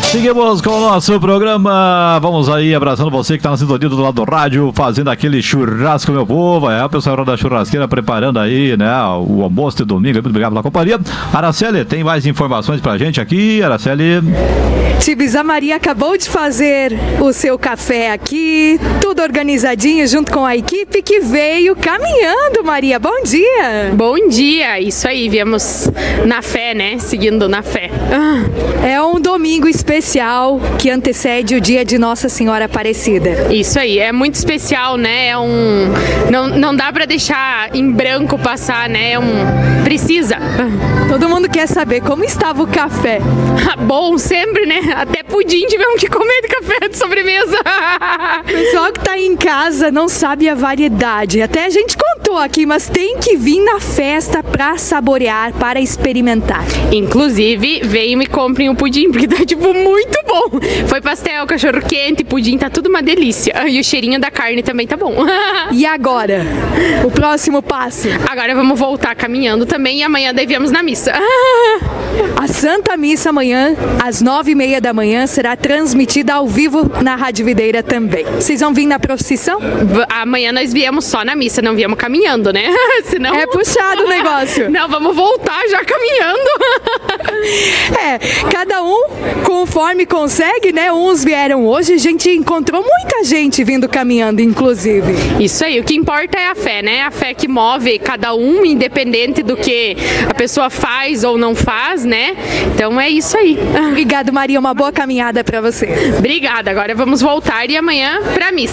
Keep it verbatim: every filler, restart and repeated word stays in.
Seguimos com o nosso programa. Vamos aí abraçando você que está na sintonia do lado do rádio, fazendo aquele churrasco, meu povo. É o pessoal da churrasqueira preparando aí, né, o almoço de domingo. Muito obrigado pela companhia. Araceli, tem mais informações pra gente aqui, Araceli? Tibis, a Maria acabou de fazer o seu café aqui, tudo organizadinho junto com a equipe que veio caminhando, Maria. Bom dia! Bom dia! Isso aí, viemos na fé, né? Seguindo na fé. É um domingo especial que antecede o dia de Nossa Senhora Aparecida. Isso aí, é muito especial, né? É um... Não, não dá pra deixar em branco passar, né? É um... Precisa. Todo mundo quer saber como estava o café. Bom, sempre, né? Até pudim tivemos que comer de café de sobremesa. O pessoal que tá aí em casa não sabe a variedade. Até a gente contou aqui, mas tem que vir na festa pra saborear, para experimentar. Inclusive, venham e me comprem o pudim, porque tá, tipo, muito bom. Foi pastel, cachorro quente, pudim, tá tudo uma delícia. E o cheirinho da carne também tá bom. E agora? O próximo passo? Agora vamos voltar caminhando também e amanhã devemos na missa. A Santa Missa amanhã, às nove e meia da manhã, será transmitida ao vivo na Rádio Videira também. Vocês vão vir na procissão? V- amanhã nós viemos só na missa, não viemos caminhando, né? Senão... É puxado o negócio. Não, vamos voltar já caminhando. É, cada um conforme consegue, né? Uns vieram hoje, a gente encontrou muita gente vindo caminhando, inclusive. Isso aí, o que importa é a fé, né? A fé que move cada um, independente do que a pessoa faz ou não faz, né? Então é isso aí. Obrigado, Maria. Uma boa caminhada para você. Obrigada. Agora vamos voltar e amanhã pra missa.